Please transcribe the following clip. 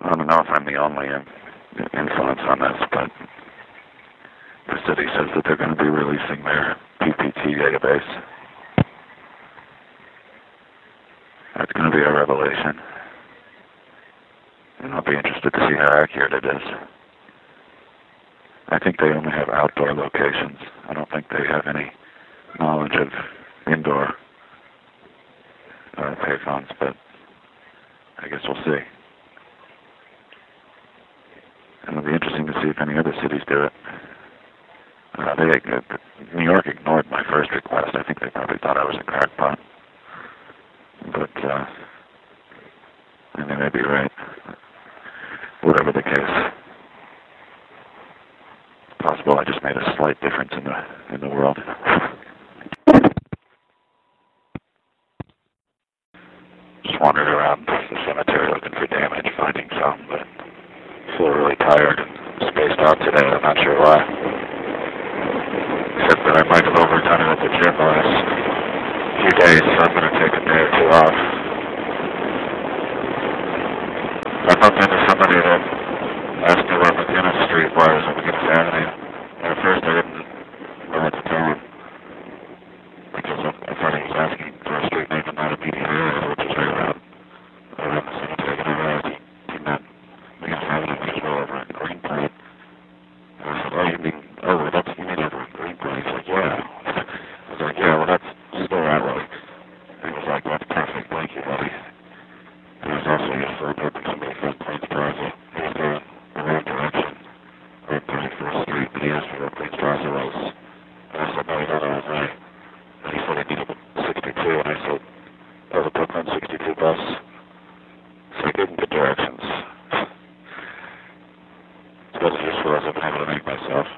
I don't know if I'm the only influence on this, but the city says that they're going to be releasing their PPT database. That's going to be a revelation. And I'll be interested to see how accurate it is. I think they only have outdoor locations. I don't think they have any knowledge of indoor payphones, but I guess we'll see. And it'll be interesting to see if any other cities do it. New York ignored my first request. I think they probably thought I was a crackpot. But, and they may be right. Whatever the case. It's possible I just made a slight difference in the world. Just wandered around the cemetery looking for damage, finding some, but I feel really tired and spaced out today. I'm not sure why. Except that I might have overdone it at the gym the last few days, so I'm going to take a day or two off. I bumped into somebody that asked me where McGinnis Street was on McGinnis Avenue. And at first I didn't know what to tell him, because I thought he was asking for a street name and not a PDA area, which is right around the cemetery. And I realized he meant McGinnis Avenue, which is well over in Greenpoint. And I said, oh, you mean over in Greenpoint? He's like, yeah. I was like, yeah, well, that's still that way. And he was like, that's perfect, thank you, buddy. And it was also useful to open somebody from Queens Plaza. He was going the wrong direction, on 34th Street, but he asked me where Queens Plaza was. And I said, no, he thought I was right. And he said he needed 62, and I said, oh, the Brooklyn 62 bus. So I gave him good directions. It's about as useful as I've been able to make myself.